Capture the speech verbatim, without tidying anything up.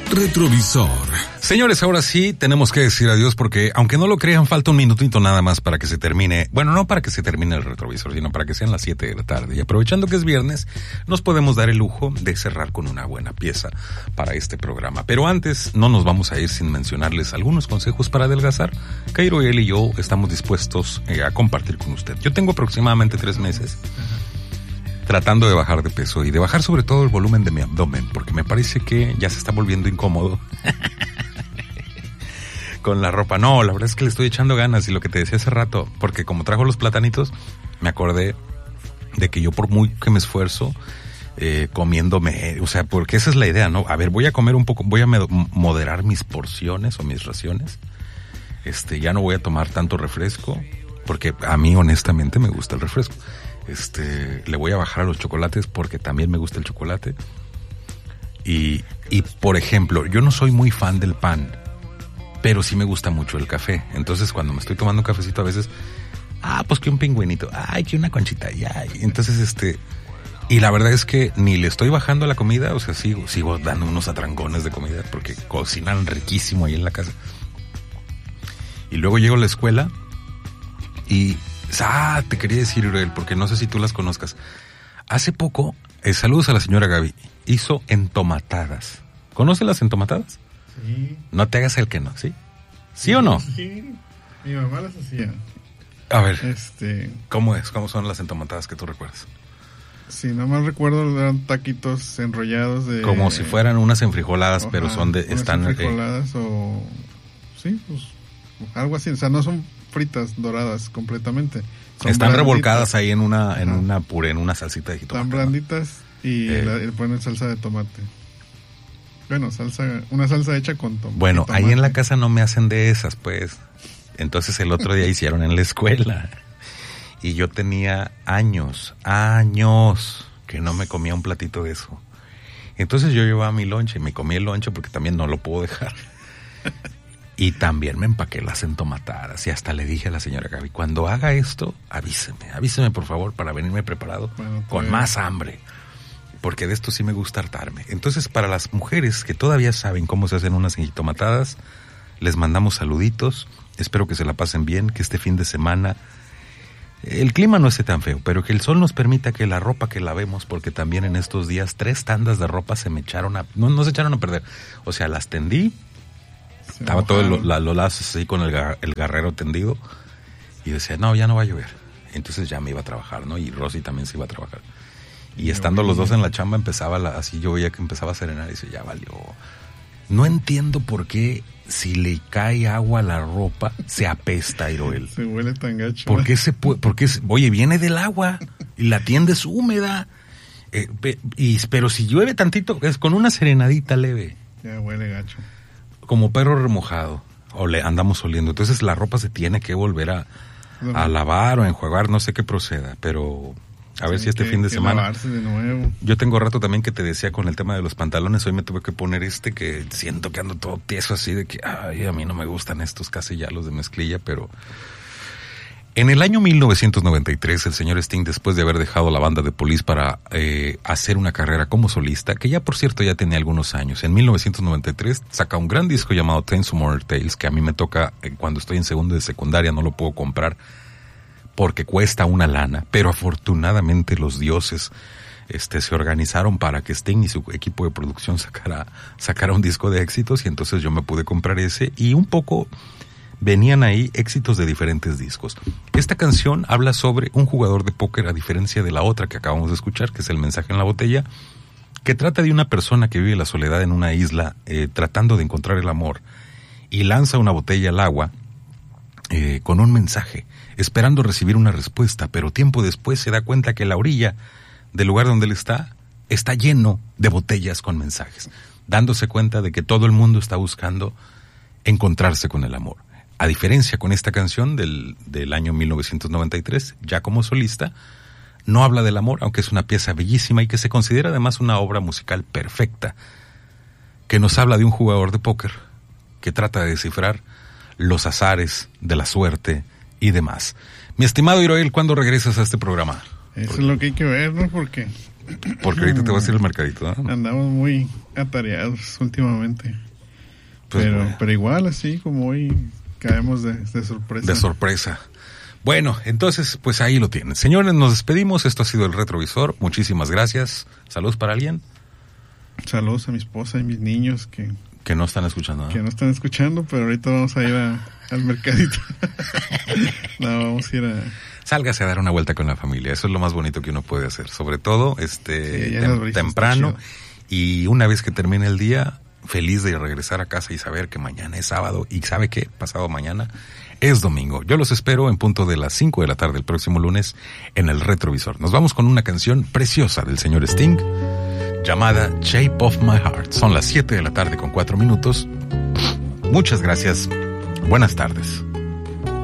Retrovisor. Señores, ahora sí tenemos que decir adiós porque, aunque no lo crean, falta un minutito nada más para que se termine. Bueno, no para que se termine el retrovisor, sino para que sean las siete de la tarde. Y aprovechando que es viernes, nos podemos dar el lujo de cerrar con una buena pieza para este programa. Pero antes, no nos vamos a ir sin mencionarles algunos consejos para adelgazar. Cairo, él y yo estamos dispuestos eh, a compartir con usted. Yo tengo aproximadamente tres meses tratando de bajar de peso y de bajar sobre todo el volumen de mi abdomen, porque me parece que ya se está volviendo incómodo con la ropa. No, la verdad es que le estoy echando ganas, y lo que te decía hace rato, porque como trajo los platanitos, me acordé de que yo, por muy que me esfuerzo eh, comiéndome, o sea, porque esa es la idea, ¿no? A ver, voy a comer un poco, voy a moderar mis porciones o mis raciones. Este, ya no voy a tomar tanto refresco, porque a mí honestamente me gusta el refresco. Este, le voy a bajar a los chocolates porque también me gusta el chocolate. Y, y por ejemplo, yo no soy muy fan del pan, pero sí me gusta mucho el café. Entonces, cuando me estoy tomando un cafecito, a veces, ah, pues que un pingüinito, ay, que una conchita, ya. Entonces, este, y la verdad es que ni le estoy bajando a la comida, o sea, sigo, sigo dando unos atrancones de comida porque cocinan riquísimo ahí en la casa. Y luego llego a la escuela y ah, te quería decir, Uriel, porque no sé si tú las conozcas. Hace poco, eh, saludos a la señora Gaby, hizo entomatadas. ¿Conoce las entomatadas? Sí. No te hagas el que no, ¿sí? ¿Sí o no? Sí, mi mamá las hacía. A ver, este, ¿cómo es? ¿Cómo son las entomatadas que tú recuerdas? Si no mal recuerdo, eran taquitos enrollados de... Como si fueran unas enfrijoladas, Ajá, pero son de... unas están enfrijoladas eh, o... Sí, pues algo así, o sea, no son fritas doradas completamente. Son están branditas, revolcadas ahí en una en una puré, en una salsita de jitomate. Están branditas y eh. la, le ponen salsa de tomate. Bueno, salsa, una salsa hecha con tomate. Bueno, ahí en la casa no me hacen de esas, pues. Entonces el otro día hicieron en la escuela. Y yo tenía años, años que no me comía un platito de eso. Entonces yo llevaba mi lonche y me comí el lonche porque también no lo puedo dejar. Y también me empaqué las entomatadas y hasta le dije a la señora Gaby, cuando haga esto, avíseme, avíseme por favor para venirme preparado bueno, pues, con más hambre, porque de esto sí me gusta hartarme. Entonces, para las mujeres que todavía saben cómo se hacen unas entomatadas, les mandamos saluditos, espero que se la pasen bien, que este fin de semana el clima no esté tan feo, pero que el sol nos permita que la ropa que lavemos, porque también en estos días tres tandas de ropa se me echaron a, no, no se echaron a perder, o sea, las tendí. Se Estaba mojaron. todo los lo lazos así con el, gar, el garrero tendido y decía, no, ya no va a llover. Entonces ya me iba a trabajar, ¿no? Y Rosy también se iba a trabajar. Y estando los dos en la chamba, empezaba la, así yo veía que empezaba a serenar y dice, ya valió. No entiendo por qué si le cae agua a la ropa, se apesta, Iroel. Se huele tan gacho. ¿Por qué se puede? Porque, oye, viene del agua y la tienda es húmeda. Eh, y, pero si llueve tantito, es con una serenadita leve. Ya huele gacho. Como perro remojado, o le andamos oliendo. Entonces la ropa se tiene que volver a, a lavar o a enjuagar, no sé qué proceda, pero a ver sí, si este que, fin de que semana. Lavarse de nuevo. Yo tengo rato también que te decía con el tema de los pantalones, hoy me tuve que poner este que siento que ando todo tieso así de que, ay, a mí no me gustan estos casi ya los de mezclilla, pero... En el año mil novecientos noventa y tres, el señor Sting, después de haber dejado la banda de Police para eh, hacer una carrera como solista, que ya por cierto ya tenía algunos años, en mil novecientos noventa y tres saca un gran disco llamado Ten Some More Tales, que a mí me toca eh, cuando estoy en segundo de secundaria, no lo puedo comprar porque cuesta una lana, pero afortunadamente los dioses este, se organizaron para que Sting y su equipo de producción sacara, sacara un disco de éxitos, y entonces yo me pude comprar ese y un poco... venían ahí éxitos de diferentes discos. Esta canción habla sobre un jugador de póker, a diferencia de la otra que acabamos de escuchar, que es El mensaje en la botella, que trata de una persona que vive la soledad en una isla eh, tratando de encontrar el amor, y lanza una botella al agua eh, con un mensaje, esperando recibir una respuesta, pero tiempo después se da cuenta que la orilla del lugar donde él está está lleno de botellas con mensajes, dándose cuenta de que todo el mundo está buscando encontrarse con el amor. A diferencia con esta canción del, del año mil novecientos noventa y tres, ya como solista, no habla del amor, aunque es una pieza bellísima y que se considera además una obra musical perfecta, que nos habla de un jugador de póker que trata de descifrar los azares de la suerte y demás. Mi estimado Iroel, ¿cuándo regresas a este programa? Eso Porque... es lo que hay que ver, ¿no? Porque Porque ahorita te vas a ir al mercadito, ¿no? Andamos muy atareados últimamente. Pues pero, bueno. pero igual, así como hoy caemos de, de sorpresa. De sorpresa. Bueno, entonces, pues ahí lo tienen. Señores, nos despedimos. Esto ha sido El Retrovisor. Muchísimas gracias. ¿Saludos para alguien? Saludos a mi esposa y mis niños que, Que no están escuchando, ¿no? que no están escuchando, pero ahorita vamos a ir a, al mercadito. No, vamos a ir a... Sálgase a dar una vuelta con la familia. Eso es lo más bonito que uno puede hacer. Sobre todo, este, Sí, ya tem- las brisas, temprano. está Y una vez que termine el día, feliz de regresar a casa y saber que mañana es sábado. Y ¿sabe qué? Pasado mañana es domingo. Yo los espero en punto de las cinco de la tarde el próximo lunes en El Retrovisor. Nos vamos con una canción preciosa del señor Sting llamada Shape of My Heart. Son las siete de la tarde con cuatro minutos. Muchas gracias. Buenas tardes.